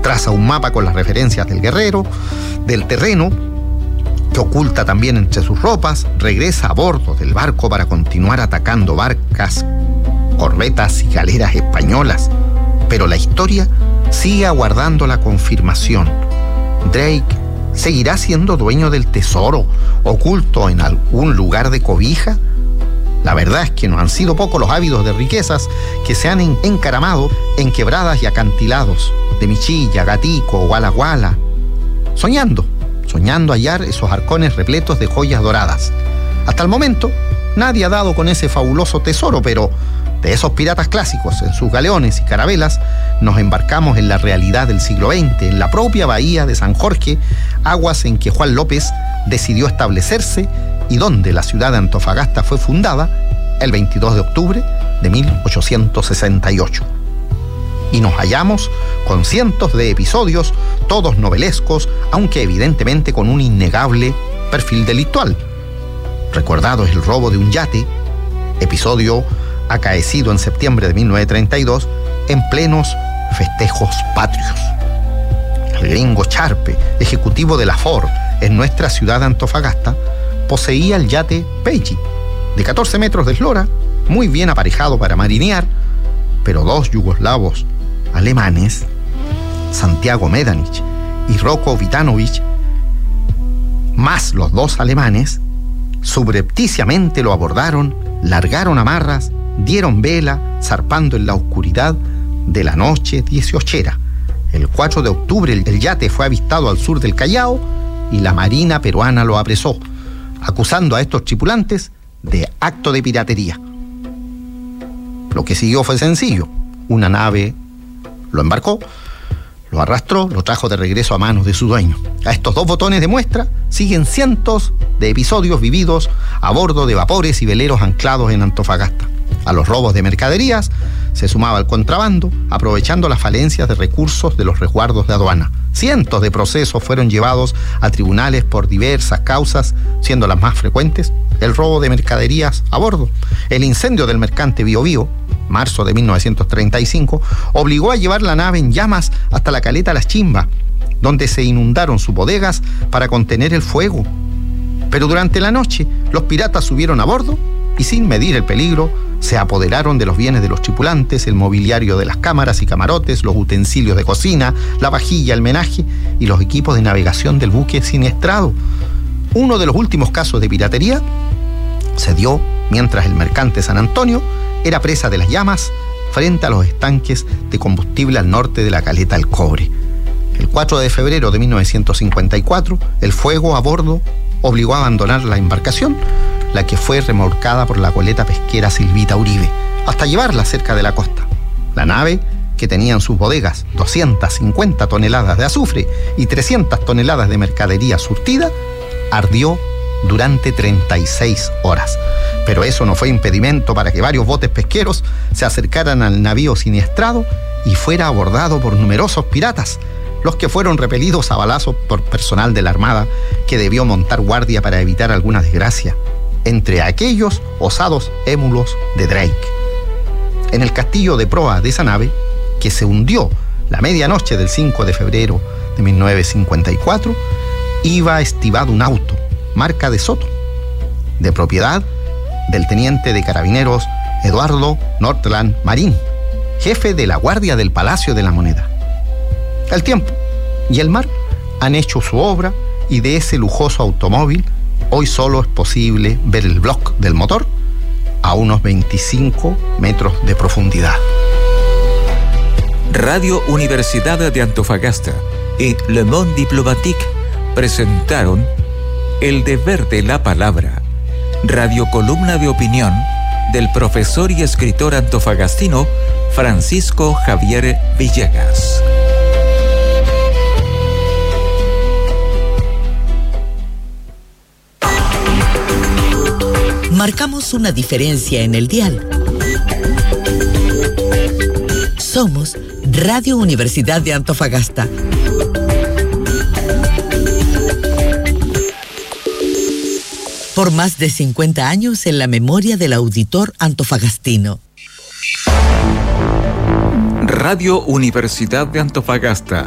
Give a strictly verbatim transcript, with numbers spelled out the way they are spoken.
traza un mapa con las referencias del guerrero, del terreno, que oculta también entre sus ropas, regresa a bordo del barco para continuar atacando barcas, corbetas y galeras españolas. Pero la historia sigue aguardando la confirmación. Drake seguirá siendo dueño del tesoro, oculto en algún lugar de cobija. La verdad es que no han sido pocos los ávidos de riquezas que se han encaramado en quebradas y acantilados de Michilla, Gatico, Walla Walla, soñando, soñando hallar esos arcones repletos de joyas doradas. Hasta el momento, nadie ha dado con ese fabuloso tesoro, pero de esos piratas clásicos, en sus galeones y carabelas, nos embarcamos en la realidad del siglo veinte, en la propia bahía de San Jorge, aguas en que Juan López decidió establecerse y donde la ciudad de Antofagasta fue fundada el veintidós de octubre de mil ochocientos sesenta y ocho. Y nos hallamos con cientos de episodios, todos novelescos, aunque evidentemente con un innegable perfil delictual. Recordado es el robo de un yate, episodio acaecido en septiembre de mil novecientos treinta y dos, en plenos festejos patrios. El gringo Charpe, ejecutivo de la Ford en nuestra ciudad de Antofagasta, poseía el yate Peiji, de catorce metros de eslora, muy bien aparejado para marinear, pero dos yugoslavos alemanes, Santiago Medanich y Roko Vitanovic, más los dos alemanes, subrepticiamente lo abordaron, largaron amarras, dieron vela, zarpando en la oscuridad de la noche dieciochera. El cuatro de octubre el yate fue avistado al sur del Callao y la Marina peruana lo apresó, acusando a estos tripulantes de acto de piratería. Lo que siguió fue sencillo. Una nave lo embarcó, lo arrastró, lo trajo de regreso a manos de su dueño. A estos dos botones de muestra siguen cientos de episodios vividos a bordo de vapores y veleros anclados en Antofagasta. A los robos de mercaderías se sumaba el contrabando, aprovechando las falencias de recursos de los resguardos de aduana. Cientos de procesos fueron llevados a tribunales por diversas causas, siendo las más frecuentes el robo de mercaderías a bordo. El incendio del mercante Bío Bío, marzo de mil novecientos treinta y cinco, obligó a llevar la nave en llamas hasta la caleta Las Chimbas, donde se inundaron sus bodegas para contener el fuego. Pero durante la noche, los piratas subieron a bordo y, sin medir el peligro, se apoderaron de los bienes de los tripulantes, el mobiliario de las cámaras y camarotes, los utensilios de cocina, la vajilla, el menaje y los equipos de navegación del buque siniestrado. Uno de los últimos casos de piratería se dio mientras el mercante San Antonio era presa de las llamas frente a los estanques de combustible al norte de la caleta El Cobre. El cuatro de febrero de mil novecientos cincuenta y cuatro, el fuego a bordo obligó a abandonar la embarcación, la que fue remolcada por la goleta pesquera Silvita Uribe, hasta llevarla cerca de la costa. La nave, que tenía en sus bodegas doscientas cincuenta toneladas de azufre y trescientas toneladas de mercadería surtida, ardió durante treinta y seis horas. Pero eso no fue impedimento para que varios botes pesqueros se acercaran al navío siniestrado y fuera abordado por numerosos piratas, los que fueron repelidos a balazos por personal de la Armada que debió montar guardia para evitar alguna desgracia, entre aquellos osados émulos de Drake. En el castillo de proa de esa nave, que se hundió la medianoche del cinco de febrero de mil novecientos cincuenta y cuatro, iba estibado un auto, marca de Soto, de propiedad del teniente de carabineros Eduardo Northland Marín, jefe de la guardia del Palacio de la Moneda. El tiempo y el mar han hecho su obra y de ese lujoso automóvil hoy solo es posible ver el bloque del motor a unos veinticinco metros de profundidad. Radio Universidad de Antofagasta y Le Monde Diplomatique presentaron El Deber de la Palabra, radiocolumna de opinión del profesor y escritor antofagastino Francisco Javier Villegas. Marcamos una diferencia en el dial. Somos Radio Universidad de Antofagasta. Por más de cincuenta años en la memoria del auditor antofagastino. Radio Universidad de Antofagasta.